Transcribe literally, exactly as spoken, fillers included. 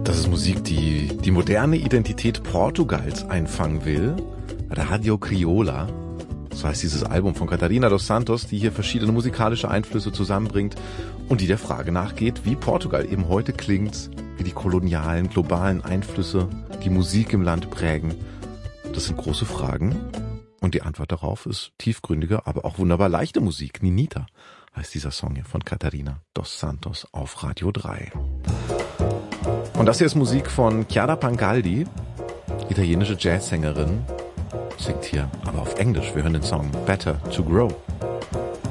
Das ist Musik, die die moderne Identität Portugals einfangen will. Radio Criolla, so heißt dieses Album von Catarina dos Santos, die hier verschiedene musikalische Einflüsse zusammenbringt und die der Frage nachgeht, wie Portugal eben heute klingt, wie die kolonialen, globalen Einflüsse die Musik im Land prägen. Das sind große Fragen und die Antwort darauf ist tiefgründige, aber auch wunderbar leichte Musik. Ninita heißt dieser Song hier von Catarina dos Santos auf Radio drei. Und das hier ist Musik von Chiara Pangaldi, italienische Jazzsängerin, singt hier aber auf Englisch. Wir hören den Song Better to Grow.